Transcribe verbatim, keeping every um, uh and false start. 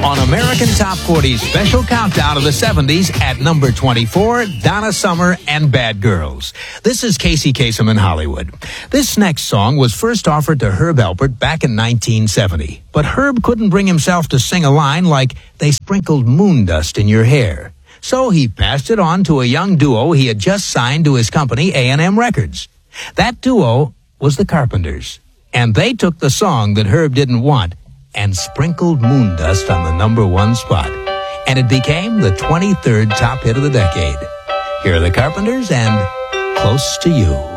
On American Top forty's special countdown of the seventies at number twenty-four, Donna Summer and Bad Girls. This is Casey Kasem in Hollywood. This next song was first offered to Herb Alpert back in nineteen seventy. But Herb couldn't bring himself to sing a line like, "They sprinkled moon dust in your hair." So he passed it on to a young duo he had just signed to his company, A and M Records. That duo was the Carpenters. And they took the song that Herb didn't want and sprinkled moon dust on the number one spot. And it became the twenty-third top hit of the decade. Here are the Carpenters and Close to You.